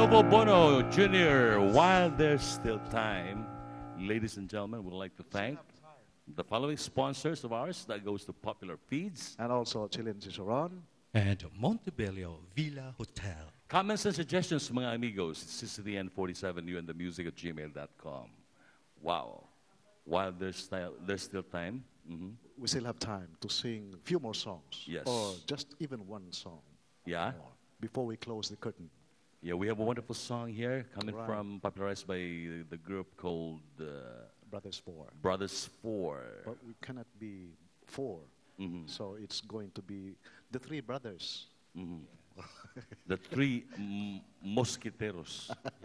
Bobo Bono Jr., while there's still time, ladies and gentlemen, we'd like to thank the following sponsors of ours. That goes to Popular Feeds. And also Chilean Cicerone. And Montebello Villa Hotel. Comments and suggestions, mga amigos, CCTN47, and the music at gmail.com. Wow. While there's still time. We still have time to sing a few more songs. Yes. Or just even one song. Yeah. More, before we close the curtain. Yeah, we have a wonderful song here coming Right. from, popularized by the group called Brothers Four. Brothers Four. But we cannot be four. So it's going to be the three brothers. The three mosquiteros.